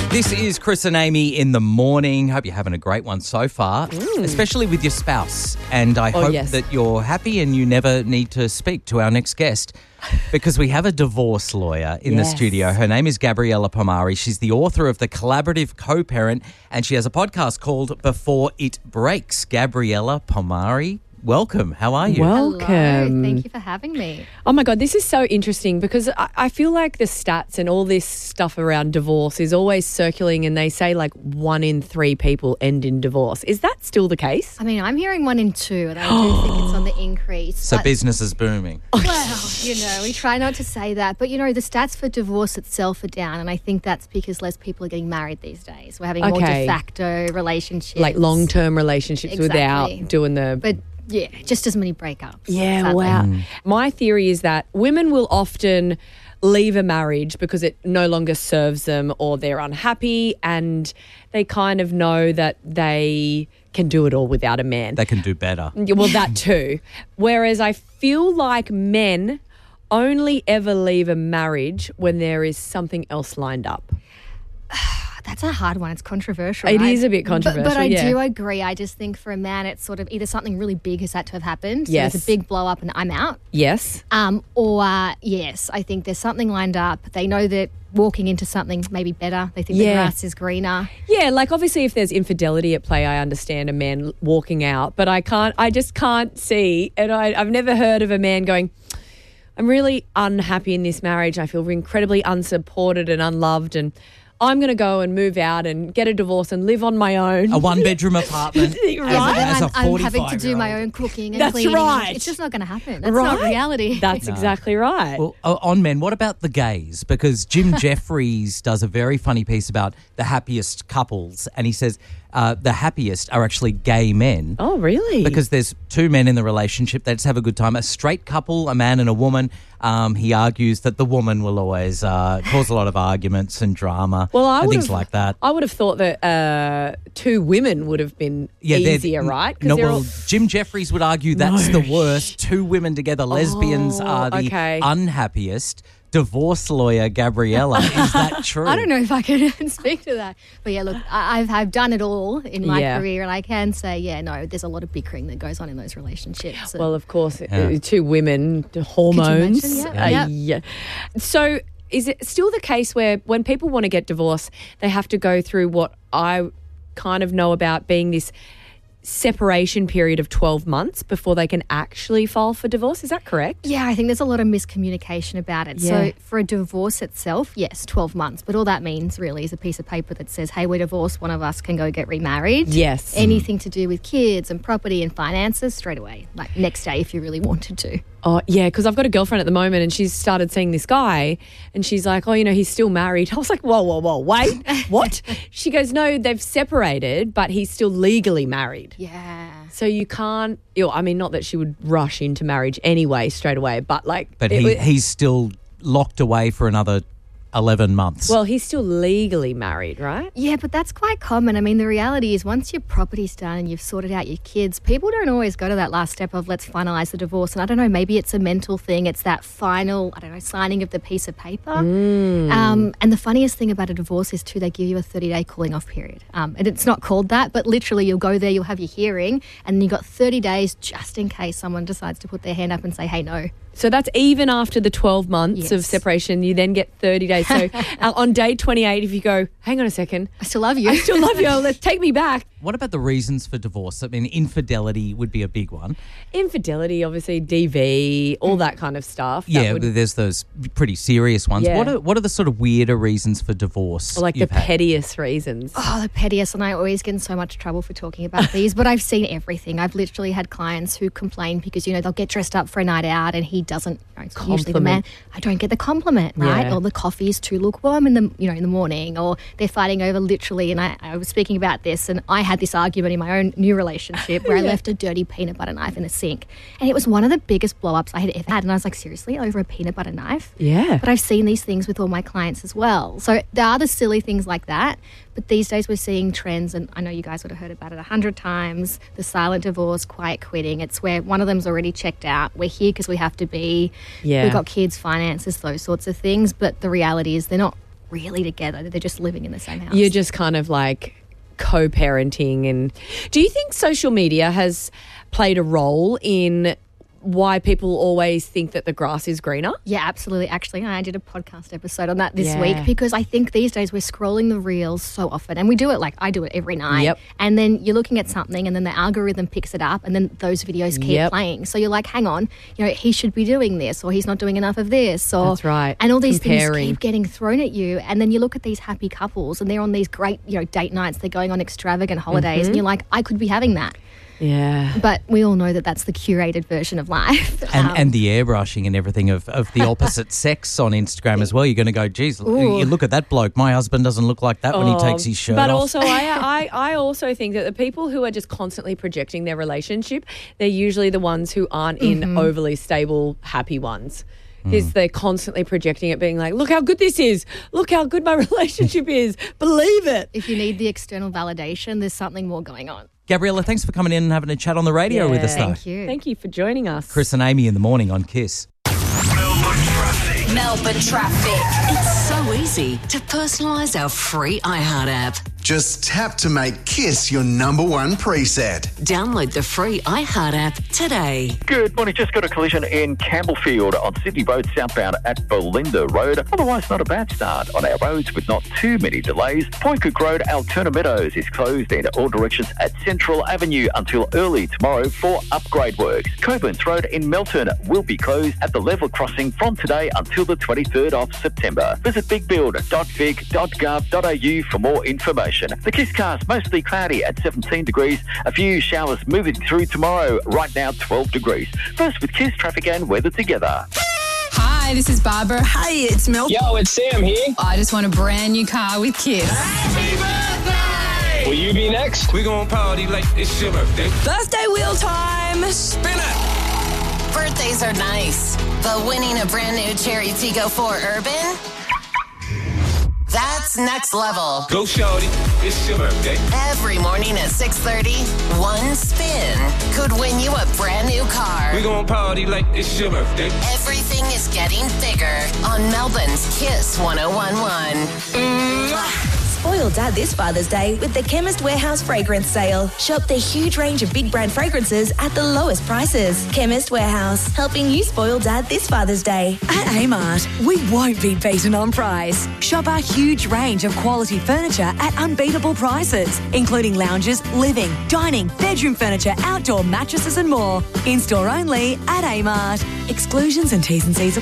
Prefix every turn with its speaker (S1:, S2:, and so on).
S1: This is Chris and Amy in the morning. Hope you're having a great one so far, especially with your spouse. And I hope that you're happy and you never need to speak to our next guest because we have a divorce lawyer in the studio. Her name is Gabriella Pomari. She's the author of The Collaborative Co-Parent and she has a podcast called Before It Breaks. Gabriella Pomari, welcome. How are you?
S2: Welcome.
S3: Hello. Thank you for having me.
S2: Oh, my God, this is so interesting because I feel like the stats and all this stuff around divorce is always circling and they say like 1 in 3 people end in divorce. Is that still the case?
S3: I mean, I'm hearing 1 in 2 and I do think it's on the increase.
S1: So business is booming.
S3: Well, we try not to say that. But, the stats for divorce itself are down and I think that's because less people are getting married these days. We're having more de facto relationships.
S2: Like long-term relationships without doing the...
S3: But yeah, just as many breakups.
S2: Yeah,
S3: sadly.
S2: wow. My theory is that women will often leave a marriage because it no longer serves them or they're unhappy and they kind of know that they can do it all without a man.
S1: They can do better.
S2: Well, that too. Whereas I feel like men only ever leave a marriage when there is something else lined up.
S3: That's a hard one. It's controversial.
S2: It is a bit controversial,
S3: But I do agree. I just think for a man, it's sort of either something really big has had to have happened. So
S2: Yes.
S3: there's a big blow up and I'm out.
S2: Yes.
S3: Yes, I think there's something lined up. They know that walking into something maybe better. They think the grass is greener.
S2: Yeah, like obviously if there's infidelity at play, I understand a man walking out, but I just can't see, and I've never heard of a man going, I'm really unhappy in this marriage. I feel incredibly unsupported and unloved and I'm going to go and move out and get a divorce and live on my own.
S1: A 1-bedroom apartment.
S2: Right?
S1: As a 45-year-old.
S3: I'm having to do my own cooking and
S2: That's
S3: cleaning.
S2: right.
S3: It's just not going to happen. That's not reality.
S2: That's exactly right.
S1: Well, on men, what about the gays? Because Jim Jeffries does a very funny piece about the happiest couples and he says the happiest are actually gay men.
S2: Oh, really?
S1: Because there's 2 men in the relationship. They just have a good time. A straight couple, a man and a woman, he argues that the woman will always cause a lot of arguments and drama and things like that.
S2: I would have thought that 2 women would have been easier, right?
S1: Jim Jeffries would argue that's the worst. 2 women together, lesbians are the unhappiest. Divorce lawyer Gabriella, is that true?
S3: I don't know if I can speak to that. But yeah, look, I've done it all in my career and I can say, there's a lot of bickering that goes on in those relationships.
S2: Well, of course, 2 women, hormones.
S3: Could you imagine?
S2: Yeah. So is it still the case where when people want to get divorced, they have to go through what I kind of know about being this separation period of 12 months before they can actually file for divorce? Is that correct?
S3: Yeah, I think there's a lot of miscommunication about it. So for a divorce itself, yes, 12 months. But all that means really is a piece of paper that says, hey, we're divorced, one of us can go get remarried.
S2: Yes.
S3: Anything to do with kids and property and finances, straight away, like next day if you really wanted to.
S2: Oh, yeah, because I've got a girlfriend at the moment and she's started seeing this guy and she's like, he's still married. I was like, whoa, wait, what? She goes, no, they've separated, but he's still legally married.
S3: Yeah.
S2: So you can't, not that she would rush into marriage anyway, straight away, but like.
S1: But he's still locked away for another 11 months.
S2: Well, he's still legally married, right?
S3: Yeah, but that's quite common. I mean, the reality is once your property's done and you've sorted out your kids, people don't always go to that last step of let's finalise the divorce. And I don't know, maybe it's a mental thing. It's that final, signing of the piece of paper. And the funniest thing about a divorce is too, they give you a 30-day cooling off period. And it's not called that, but literally you'll go there, you'll have your hearing, and then you've got 30 days just in case someone decides to put their hand up and say, hey, no.
S2: So that's even after the 12 months of separation, you then get 30 days. So on day 28, if you go, hang on a second.
S3: I still love you.
S2: Let's take me back.
S1: What about the reasons for divorce? I mean, infidelity would be a big one.
S2: Infidelity, obviously, DV, all that kind of stuff.
S1: There's those pretty serious ones.
S2: Yeah.
S1: What are the sort of weirder reasons for divorce?
S2: Or like the pettiest reasons.
S3: Oh, the pettiest. And I always get in so much trouble for talking about these, but I've seen everything. I've literally had clients who complain because, they'll get dressed up for a night out and he doesn't, usually the man, I don't get the compliment, right?
S2: Yeah.
S3: Or the coffee is too lukewarm in the morning, or they're fighting over literally, and I was speaking about this and I had this argument in my own new relationship where I left a dirty peanut butter knife in the sink. And it was one of the biggest blow-ups I had ever had. And I was like, seriously, over a peanut butter knife?
S2: Yeah.
S3: But I've seen these things with all my clients as well. So there are the silly things like that. But these days we're seeing trends, and I know you guys would have heard about it 100 times, the silent divorce, quiet quitting. It's where one of them's already checked out. We're here because we have to be.
S2: Yeah.
S3: We've got kids, finances, those sorts of things. But the reality is they're not really together. They're just living in the same house.
S2: You're just kind of like co-parenting. And do you think social media has played a role in why people always think that the grass is greener?
S3: Yeah, absolutely. Actually, I did a podcast episode on that this week because I think these days we're scrolling the reels so often, and we do it, like I do it every night.
S2: Yep.
S3: And then you're looking at something and then the algorithm picks it up and then those videos keep playing. So you're like, hang on, he should be doing this, or he's not doing enough of this. Or,
S2: that's right.
S3: And all these things keep getting thrown at you. And then you look at these happy couples and they're on these great, date nights. They're going on extravagant holidays and you're like, I could be having that.
S2: Yeah.
S3: But we all know that that's the curated version of life.
S1: And the airbrushing and everything of the opposite sex on Instagram as well. You're going to go, geez, you look at that bloke. My husband doesn't look like that when he takes his shirt off.
S2: But also, I also think that the people who are just constantly projecting their relationship, they're usually the ones who aren't in overly stable, happy ones. Because they're constantly projecting it, being like, look how good this is. Look how good my relationship is. Believe it.
S3: If you need the external validation, there's something more going on.
S1: Gabriella, thanks for coming in and having a chat on the radio with us, though.
S3: Thank you.
S2: Thank you for joining us.
S1: Chris and Amy in the morning on Kiss.
S4: Melbourne Traffic. It's so easy to personalise our free iHeart app.
S5: Just tap to make Kiss your number one preset.
S4: Download the free iHeart app today.
S6: Good morning. Just got a collision in Campbellfield on Sydney Road southbound at Belinda Road. Otherwise, not a bad start on our roads with not too many delays. Point Cook Road, Altona Meadows is closed in all directions at Central Avenue until early tomorrow for upgrade works. Coburn's Road in Melton will be closed at the level crossing from today until the 23rd of September. Visit bigbuild.vic.gov.au for more information. The Kisscast mostly cloudy at 17 degrees. A few showers moving through tomorrow. Right now, 12 degrees. First with Kiss traffic and weather together.
S7: Hi, this is Barbara.
S8: Hey, it's Mel.
S9: Yo, it's Sam here.
S7: I just want a brand new car with Kiss.
S9: Happy birthday! Will you be next?
S10: We gon' party like it's your birthday.
S8: Birthday wheel time.
S10: Spin it.
S4: Birthdays are nice, but winning a brand new Cherry Tiggo 4 Urban? That's next level.
S10: Go shorty, it's your birthday.
S4: Every morning at 6:30, one spin could win you a brand new car.
S10: We gon' party like it's your birthday.
S4: Everything is getting bigger on Melbourne's Kiss 101.1.
S8: Spoil Dad this Father's Day with the Chemist Warehouse Fragrance Sale. Shop the huge range of big brand fragrances at the lowest prices. Chemist Warehouse, helping you spoil Dad this Father's Day.
S11: At Amart, we won't be beaten on price. Shop our huge range of quality furniture at unbeatable prices, including lounges, living, dining, bedroom furniture, outdoor mattresses and more. In-store only at Amart. Exclusions and T's and C's